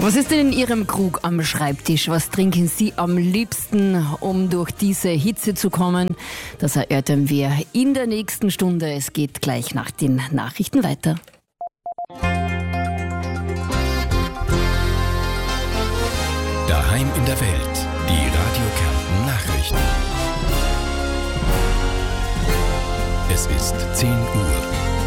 Was ist denn in Ihrem Krug am Schreibtisch? Was trinken Sie am liebsten, um durch diese Hitze zu kommen? Das erörtern wir in der nächsten Stunde. Es geht gleich nach den Nachrichten weiter. Daheim in der Welt. Die Radio Kärnten Nachrichten. Es ist 10 Uhr.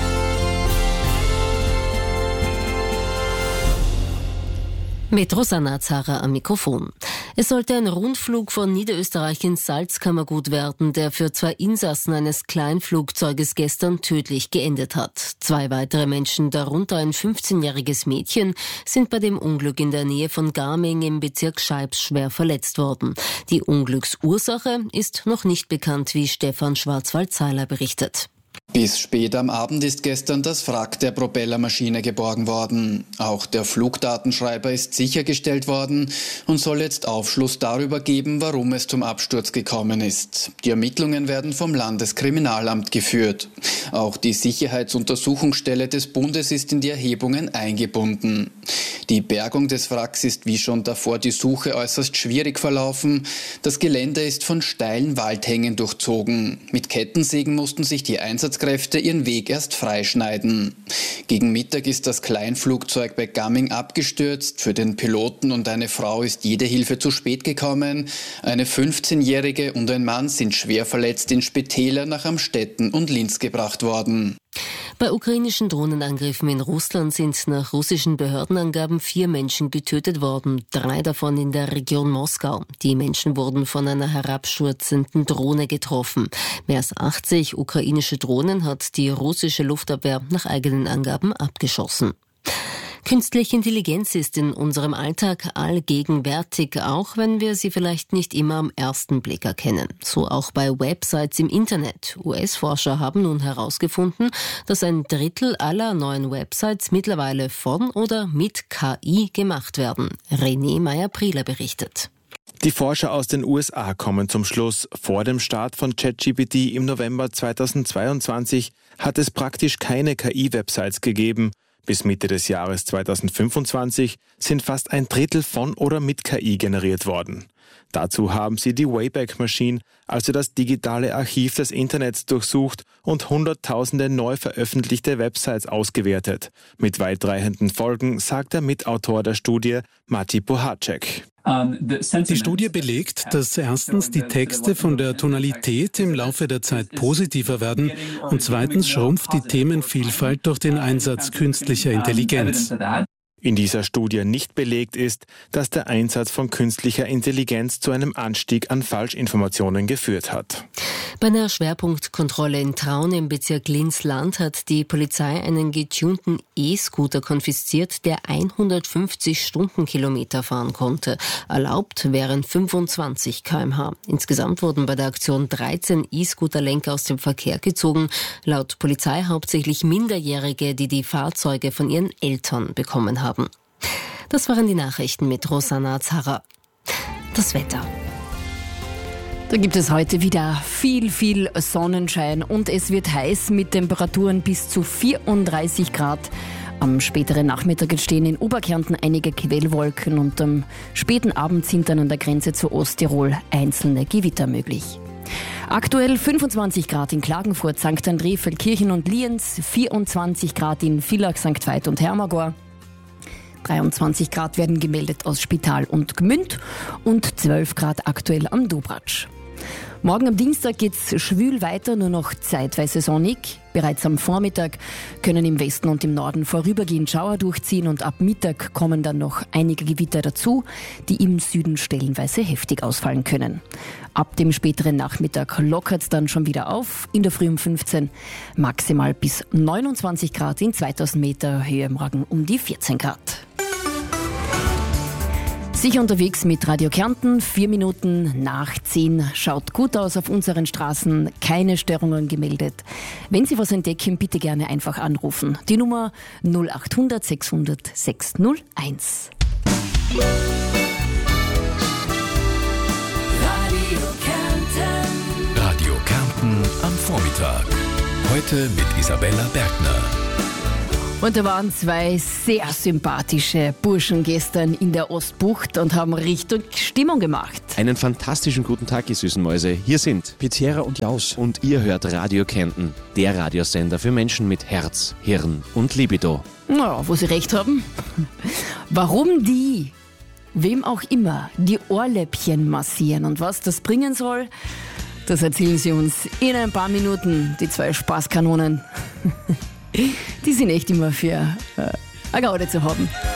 Mit Rosanna Zara am Mikrofon. Es sollte ein Rundflug von Niederösterreich ins Salzkammergut werden, der für 2 Insassen eines Kleinflugzeuges gestern tödlich geendet hat. 2 weitere Menschen, darunter ein 15-jähriges Mädchen, sind bei dem Unglück in der Nähe von Garming im Bezirk Scheibs schwer verletzt worden. Die Unglücksursache ist noch nicht bekannt, wie Stefan Schwarzwald-Seiler berichtet. Bis spät am Abend ist gestern das Wrack der Propellermaschine geborgen worden. Auch der Flugdatenschreiber ist sichergestellt worden und soll jetzt Aufschluss darüber geben, warum es zum Absturz gekommen ist. Die Ermittlungen werden vom Landeskriminalamt geführt. Auch die Sicherheitsuntersuchungsstelle des Bundes ist in die Erhebungen eingebunden. Die Bergung des Wracks ist wie schon davor die Suche äußerst schwierig verlaufen. Das Gelände ist von steilen Waldhängen durchzogen. Mit Kettensägen mussten sich die Einsatzkräfte ihren Weg erst freischneiden. Gegen Mittag ist das Kleinflugzeug bei Garming abgestürzt. Für den Piloten und eine Frau ist jede Hilfe zu spät gekommen. Eine 15-Jährige und ein Mann sind schwer verletzt in Spitäler nach Amstetten und Linz gebracht worden. Bei ukrainischen Drohnenangriffen in Russland sind nach russischen Behördenangaben 4 Menschen getötet worden, 3 davon in der Region Moskau. Die Menschen wurden von einer herabstürzenden Drohne getroffen. Mehr als 80 ukrainische Drohnen hat die russische Luftabwehr nach eigenen Angaben abgeschossen. Künstliche Intelligenz ist in unserem Alltag allgegenwärtig, auch wenn wir sie vielleicht nicht immer am ersten Blick erkennen. So auch bei Websites im Internet. US-Forscher haben nun herausgefunden, dass ein Drittel aller neuen Websites mittlerweile von oder mit KI gemacht werden. René Meyer-Prieler berichtet. Die Forscher aus den USA kommen zum Schluss, vor dem Start von ChatGPT im November 2022 hat es praktisch keine KI-Websites gegeben. Bis Mitte des Jahres 2025 sind fast ein Drittel von oder mit KI generiert worden. Dazu haben sie die Wayback Machine, also das digitale Archiv des Internets, durchsucht und hunderttausende neu veröffentlichte Websites ausgewertet. Mit weitreichenden Folgen, sagt der Mitautor der Studie, Mati Puhacek. Die Studie belegt, dass erstens die Texte von der Tonalität im Laufe der Zeit positiver werden und zweitens schrumpft die Themenvielfalt durch den Einsatz künstlicher Intelligenz. In dieser Studie nicht belegt ist, dass der Einsatz von künstlicher Intelligenz zu einem Anstieg an Falschinformationen geführt hat. Bei einer Schwerpunktkontrolle in Traun im Bezirk Linz-Land hat die Polizei einen getunten E-Scooter konfisziert, der 150 Stundenkilometer fahren konnte. Erlaubt wären 25 km/h. Insgesamt wurden bei der Aktion 13 E-Scooter-Lenker aus dem Verkehr gezogen. Laut Polizei hauptsächlich Minderjährige, die die Fahrzeuge von ihren Eltern bekommen haben. Das waren die Nachrichten mit Rosanna Zara. Das Wetter. Da gibt es heute wieder viel Sonnenschein und es wird heiß mit Temperaturen bis zu 34 Grad. Am späteren Nachmittag entstehen in Oberkärnten einige Quellwolken und am späten Abend sind dann an der Grenze zu Osttirol einzelne Gewitter möglich. Aktuell 25 Grad in Klagenfurt, St. André, Feldkirchen und Lienz, 24 Grad in Villach, St. Veit und Hermagor. 23 Grad werden gemeldet aus Spital und Gmünd und 12 Grad aktuell am Dobratsch. Morgen am Dienstag geht's schwül weiter, nur noch zeitweise sonnig. Bereits am Vormittag können im Westen und im Norden vorübergehend Schauer durchziehen und ab Mittag kommen dann noch einige Gewitter dazu, die im Süden stellenweise heftig ausfallen können. Ab dem späteren Nachmittag lockert's dann schon wieder auf, in der Früh um 15 maximal bis 29 Grad in 2000 Meter Höhe, morgen um die 14 Grad. Sicher unterwegs mit Radio Kärnten, 4 Minuten nach 10. Schaut gut aus auf unseren Straßen, keine Störungen gemeldet. Wenn Sie was entdecken, bitte gerne einfach anrufen. Die Nummer 0800 600 601. Radio Kärnten am Vormittag. Heute mit Isabella Bergner. Und da waren zwei sehr sympathische Burschen gestern in der Ostbucht und haben richtig Stimmung gemacht. Einen fantastischen guten Tag, ihr süßen Mäuse. Hier sind Pizzera und Jaus. Und ihr hört Radio Kärnten, der Radiosender für Menschen mit Herz, Hirn und Libido. Na, wo sie recht haben. Warum die, wem auch immer, die Ohrläppchen massieren und was das bringen soll, das erzählen sie uns in ein paar Minuten, die zwei Spaßkanonen. Die sind echt immer für eine Gaude zu haben.